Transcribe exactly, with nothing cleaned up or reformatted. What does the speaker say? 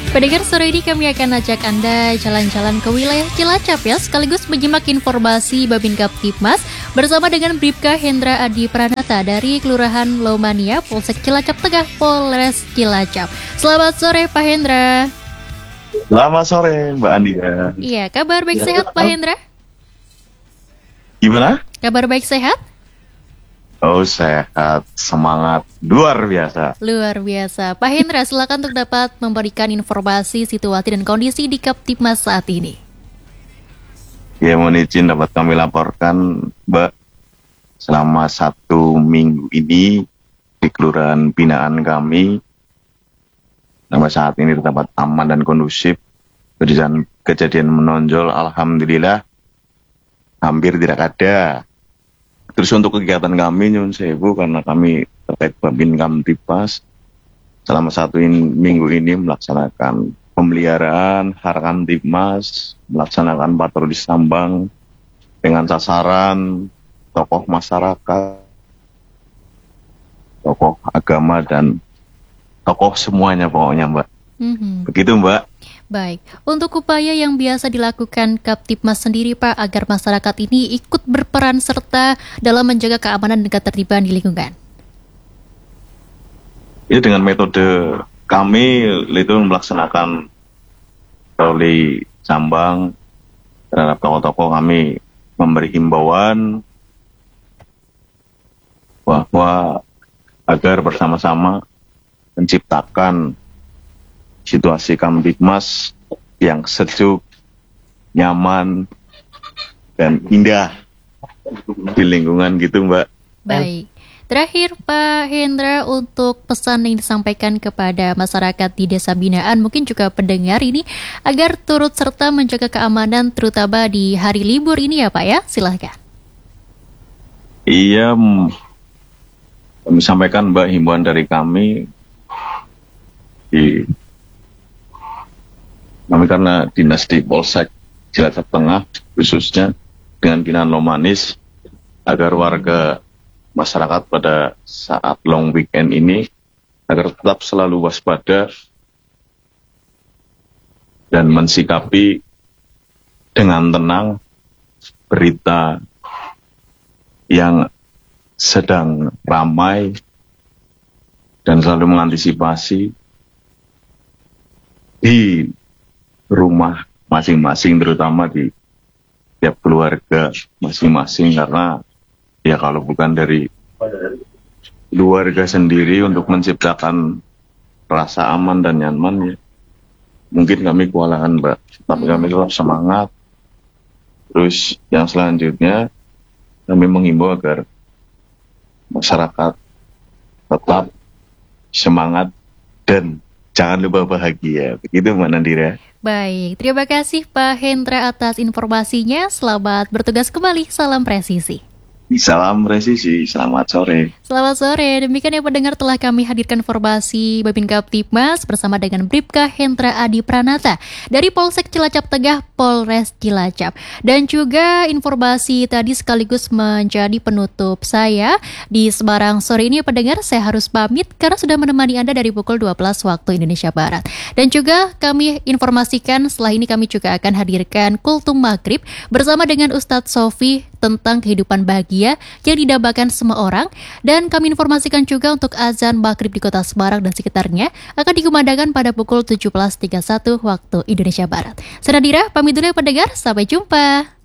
Pendengar, sore ini kami akan ajak Anda jalan-jalan ke wilayah Cilacap ya, sekaligus menyimak informasi Babin Kaptipmas bersama dengan Bribka Hendra Adi Pranata dari Kelurahan Lomania, Polsek Cilacap Tengah, Polres Cilacap. Selamat sore Pak Hendra. Selamat sore Mbak Andika. Iya, kabar baik Ya, sehat Pak Hendra? Gimana? Kabar baik sehat? Oh, sehat, semangat, luar biasa. Luar biasa. Pak Hendra, silakan untuk dapat memberikan informasi, situasi dan kondisi di Kaptipmas saat ini. Ya, mohon izin dapat kami laporkan, Mbak, selama satu minggu ini di kelurahan binaan kami, sampai saat ini terdapat aman dan kondusif. Kejadian, kejadian menonjol, alhamdulillah, hampir tidak ada. Terus untuk kegiatan kami, Nyun Sewu, karena kami terkait Babin Kamtipmas, selama satu in, minggu ini melaksanakan pemeliharaan Harakan Tipmas, melaksanakan patroli tambang dengan sasaran tokoh masyarakat, tokoh agama, dan tokoh semuanya pokoknya, Mbak. Mm-hmm. Begitu, Mbak. Baik, untuk upaya yang biasa dilakukan Kaptipmas sendiri Pak, agar masyarakat ini ikut berperan serta dalam menjaga keamanan dan ketertiban di lingkungan. Ini dengan metode kami itu melaksanakan patroli tambang terhadap tokoh-tokoh, kami memberi himbauan bahwa agar bersama-sama menciptakan situasi Kamtipmas yang sejuk, nyaman, dan indah di lingkungan gitu, Mbak. Baik. Terakhir Pak Hendra, untuk pesan yang disampaikan kepada masyarakat di Desa Binaan, mungkin juga pendengar ini, agar turut serta menjaga keamanan terutama di hari libur ini ya Pak ya, silahkan. Iya, kami sampaikan Mbak, himbauan dari kami di kami karena dinas di Polsek Cilacap Tengah khususnya dengan binaan Lomanis, agar warga masyarakat pada saat long weekend ini agar tetap selalu waspada dan mensikapi dengan tenang berita yang sedang ramai dan selalu mengantisipasi di rumah masing-masing, terutama di tiap keluarga masing-masing, karena ya kalau bukan dari keluarga sendiri untuk menciptakan rasa aman dan nyaman, ya mungkin kami kewalahan, Mbak. Tapi kami tetap semangat. Terus yang selanjutnya kami menghimbau agar masyarakat tetap semangat dan jangan lupa bahagia. Begitu Mbak Nandira. Baik, terima kasih Pak Hendra atas informasinya. Selamat bertugas kembali. Salam presisi. Salam presisi, selamat sore. Selamat sore, demikian yang pendengar telah kami hadirkan informasi Babin Kaptipmas bersama dengan Bribka Hendra Adi Pranata dari Polsek Cilacap Tengah, Polres Cilacap. Dan juga informasi tadi sekaligus menjadi penutup saya di Semarang sore ini. Pendengar, saya harus pamit karena sudah menemani Anda dari pukul dua belas waktu Indonesia Barat. Dan juga kami informasikan setelah ini kami juga akan hadirkan Kultum Maghrib bersama dengan Ustadz Sofi tentang kehidupan bahagia yang didambakan semua orang. Dan kami informasikan juga untuk azan maghrib di kota Semarang dan sekitarnya akan dikumandangkan pada pukul tujuh belas tiga puluh satu waktu Indonesia Barat. Saya Nadira, pamit dulu ya pendengar, sampai jumpa.